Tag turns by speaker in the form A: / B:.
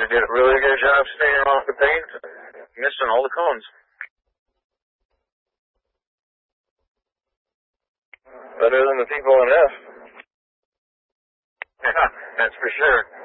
A: They did a really good job staying off the paint, missing all the cones. Better than the people in F. Yeah, that's for sure.